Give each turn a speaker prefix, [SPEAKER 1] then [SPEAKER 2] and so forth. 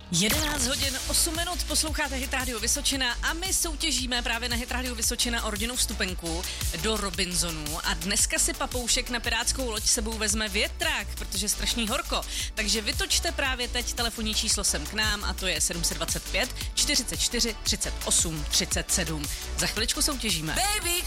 [SPEAKER 1] 11 hodin 8 minut, posloucháte Hit Radio Vysočina a my soutěžíme právě na Hit Radio Vysočina o rodinnou vstupenku do Robinsonu a dneska si papoušek na pirátskou loď sebou vezme větrák, protože je strašný horko. Takže vytočte právě teď telefonní číslo sem k nám a to je 725 44 38 37. Za chviličku soutěžíme. Baby,